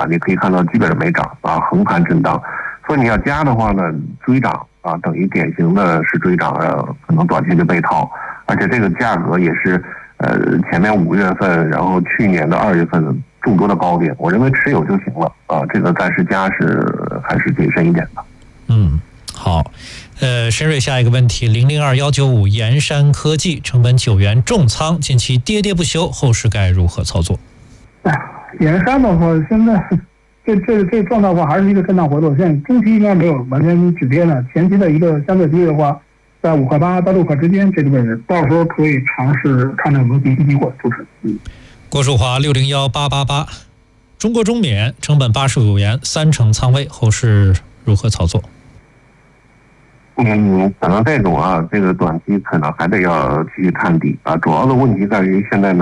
你可以看到基本上没涨啊，横盘震荡。所以你要加的话呢，追涨啊，等于典型的是追涨，可能短期就被套，而且这个价格也是前面5月份，然后去年的2月份众多的高点，我认为持有就行了啊，这个暂时加还是谨慎一点的。 好，申瑞下一个问题，002195盐山科技成本9元重仓，近期跌不休，后市该如何操作？ 盐山的话，现在这状态的话，还是一个震荡回落，现在中期应该没有完全止跌呢，前期的一个相对低的话，在5块8到6块之间这个位置，到时候可以尝试看有没有低机会出持。 郭树华601888，中国中免成本85元，3成仓位，后市如何操作？ 可能这种啊，这个短期可能还得要继续探底啊。主要的问题在于现在呢，